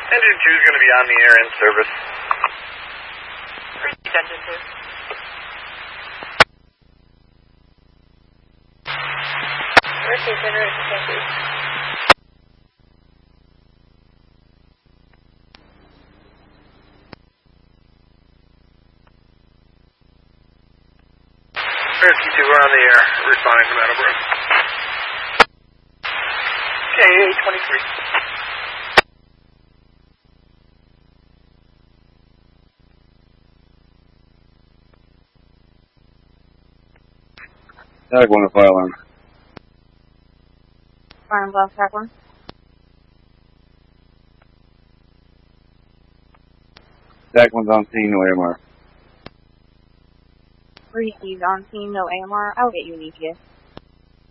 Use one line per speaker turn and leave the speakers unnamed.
Engine 2 is going to be on the air in service.
Repeat Engine 2. Repeat Generation 2.
Cherokee 2, we're on the air, responding to Meadowbrook. KA-23.
Tag 1 to fire alarm.
Fire and blast, Tag 1.
Tag 1's on scene, no AMR.
Received on scene, no AMR. I'll get you an ETA.